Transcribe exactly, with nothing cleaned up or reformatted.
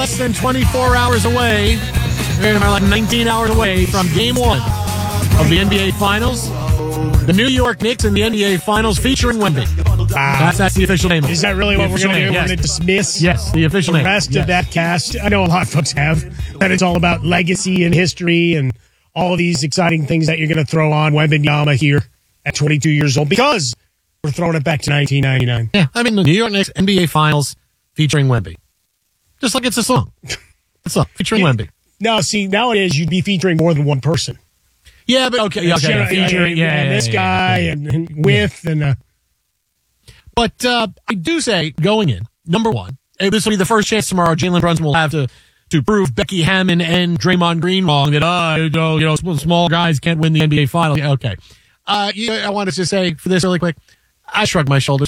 less than twenty-four hours away. We're like nineteen hours away from game one of the N B A Finals. The New York Knicks in the N B A Finals featuring Wemby. Uh, that's, that's the official name. Is that really what we're going to do? Name, We're yes. going to dismiss yes, the official the name. rest yes. of that cast. I know a lot of folks have that it's all about legacy and history and all of these exciting things that you're going to throw on Wembanyama here at twenty-two years old because we're throwing it back to nineteen ninety-nine. Yeah, I mean, the New York Knicks N B A Finals featuring Wemby. Just like it's a song. It's a song featuring yeah. Wemby. No, see, nowadays you'd be featuring more than one person. Yeah, but okay, okay. Yeah, featuring, yeah, yeah, and yeah, this yeah, guy yeah, yeah. and, and with and uh, But uh, I do say, going in, number one, this will be the first chance tomorrow Jalen Brunson will have to to prove Becky Hammon and Draymond Green wrong that, uh, you know, you know, small guys can't win the N B A Finals. Okay. Uh, you know, I wanted to say for this really quick, I shrugged my shoulders.